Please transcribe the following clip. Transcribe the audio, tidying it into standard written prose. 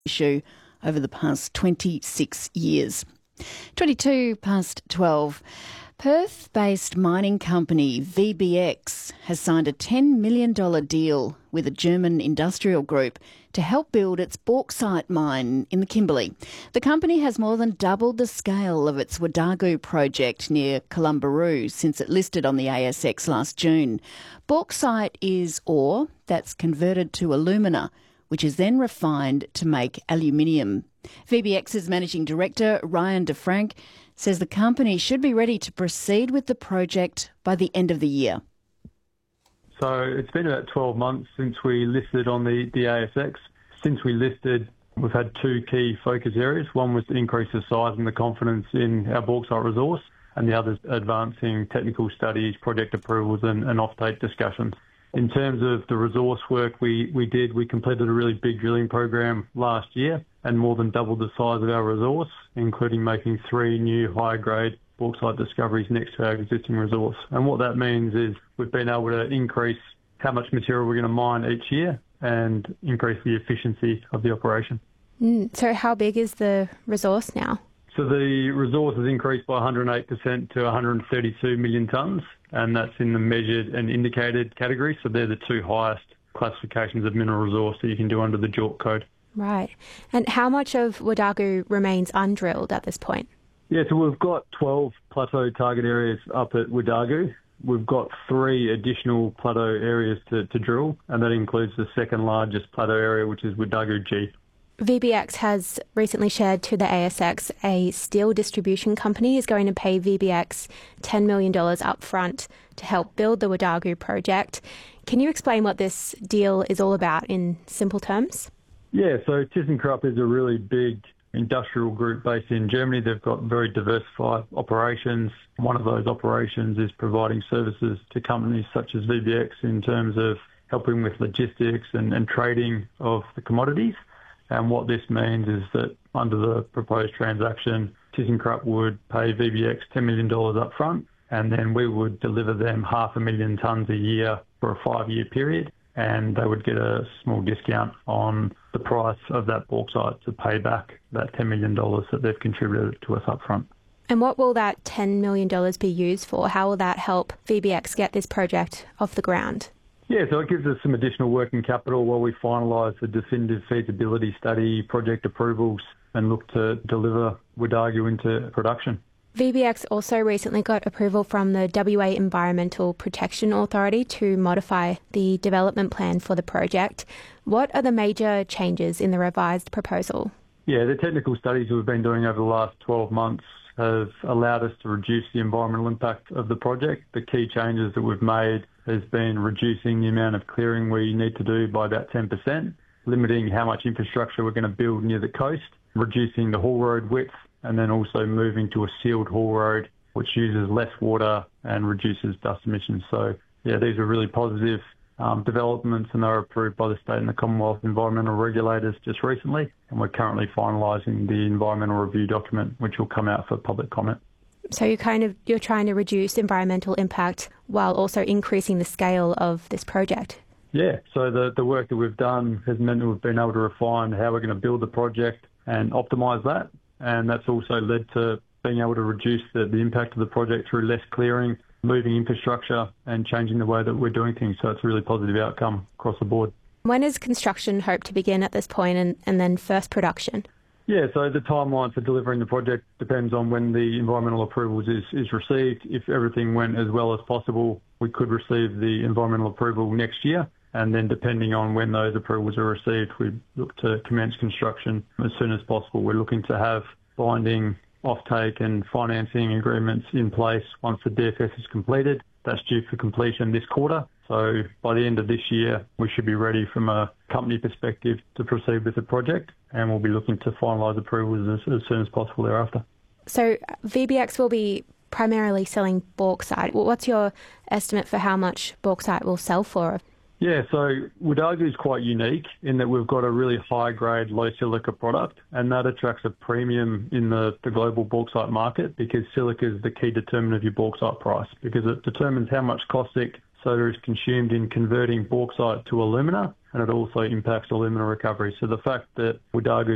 issue over the past 26 years. 22 past 12. Perth-based mining company VBX has signed a $10 million deal with a German industrial group to help build its bauxite mine in the Kimberley. The company has more than doubled the scale of its Wadagu project near Columbaroo since it listed on the ASX last June. Bauxite is ore that's converted to alumina, which is then refined to make aluminium. VBX's Managing Director, Ryan DeFrank, says the company should be ready to proceed with the project by the end of the year. So it's been about 12 months since we listed on the ASX. Since we listed, we've had two key focus areas. One was to increase the size and the confidence in our bauxite resource, and the other is advancing technical studies, project approvals and offtake discussions. In terms of the resource work we completed a really big drilling program last year and more than doubled the size of our resource, including making 3 new high-grade bauxite discoveries next to our existing resource. And what that means is we've been able to increase how much material we're going to mine each year and increase the efficiency of the operation. So how big is the resource now? So the resource has increased by 108% to 132 million tonnes, and that's in the measured and indicated category. So they're the two highest classifications of mineral resource that you can do under the JORC code. Right. And how much of Wadagu remains undrilled at this point? Yeah, so we've got 12 plateau target areas up at Wadagu. We've got 3 additional plateau areas to drill, and that includes the second largest plateau area, which is Wadagu G. VBX has recently shared to the ASX a steel distribution company is going to pay VBX $10 million up front to help build the Wadagu project. Can you explain what this deal is all about in simple terms? Yeah, so ThyssenKrupp is a really big industrial group based in Germany. They've got very diversified operations. One of those operations is providing services to companies such as VBX in terms of helping with logistics and trading of the commodities. And what this means is that under the proposed transaction, ThyssenKrupp would pay VBX $10 million up front, and then we would deliver them 500,000 tonnes a year for a 5-year period, and they would get a small discount on the price of that bauxite to pay back that $10 million that they've contributed to us up front. And what will that $10 million be used for? How will that help VBX get this project off the ground? Yeah, so it gives us some additional working capital while we finalise the definitive feasibility study, project approvals, and look to deliver Wadagu into production. VBX also recently got approval from the WA Environmental Protection Authority to modify the development plan for the project. What are the major changes in the revised proposal? Yeah, the technical studies we've been doing over the last 12 months have allowed us to reduce the environmental impact of the project. The key changes that we've made has been reducing the amount of clearing we need to do by about 10%, limiting how much infrastructure we're going to build near the coast, reducing the haul road width, and then also moving to a sealed haul road, which uses less water and reduces dust emissions. So, yeah, these are really positive developments, and they were approved by the state and the Commonwealth environmental regulators just recently, and we're currently finalising the environmental review document, which will come out for public comment. So you're trying to reduce environmental impact while also increasing the scale of this project? Yeah, so the work that we've done has meant that we've been able to refine how we're going to build the project and optimise that, and that's also led to being able to reduce the impact of the project through less clearing, moving infrastructure and changing the way that we're doing things. So it's a really positive outcome across the board. When is construction hoped to begin at this point and then first production? Yeah, so the timeline for delivering the project depends on when the environmental approvals is received. If everything went as well as possible, we could receive the environmental approval next year. And then depending on when those approvals are received, we look to commence construction as soon as possible. We're looking to have binding offtake and financing agreements in place once the DFS is completed. That's due for completion this quarter. So by the end of this year, we should be ready from a company perspective to proceed with the project, and we'll be looking to finalise approvals as soon as possible thereafter. So VBX will be primarily selling bauxite. What's your estimate for how much bauxite will sell for? Yeah, so Wadagu is quite unique in that we've got a really high-grade, low silica product, and that attracts a premium in the global bauxite market because silica is the key determinant of your bauxite price, because it determines how much caustic soda is consumed in converting bauxite to alumina, and it also impacts alumina recovery. So the fact that Wadagu